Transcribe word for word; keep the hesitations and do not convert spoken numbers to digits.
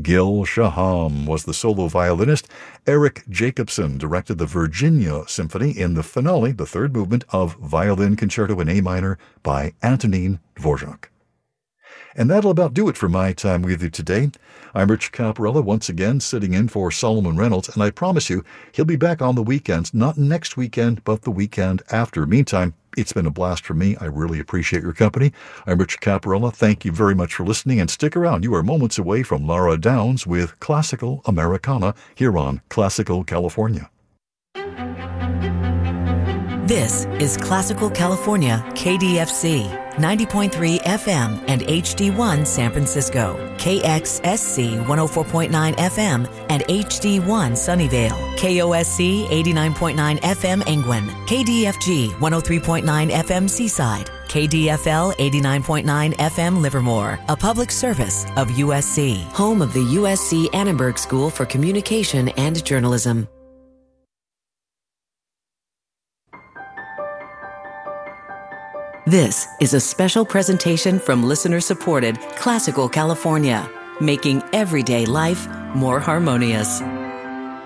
Gil Shaham was the solo violinist. Eric Jacobson directed the Virginia Symphony in the finale, the third movement of Violin Concerto in A minor by Antonin Dvorak. And that'll about do it for my time with you today. I'm Rich Caparella, once again sitting in for Solomon Reynolds, and I promise you he'll be back on the weekends, not next weekend, but the weekend after. Meantime, it's been a blast for me. I really appreciate your company. I'm Rich Caparella. Thank you very much for listening, and stick around. You are moments away from Laura Downs with Classical Americana here on Classical California. This is Classical California, K D F C, ninety point three F M and H D one San Francisco, K X S C one oh four point nine F M and H D one Sunnyvale, K O S C eighty-nine point nine F M Angwin, K D F G one oh three point nine F M Seaside, K D F L eighty-nine point nine F M Livermore, a public service of U S C, home of the U S C Annenberg School for Communication and Journalism. This is a special presentation from listener-supported Classical California, making everyday life more harmonious.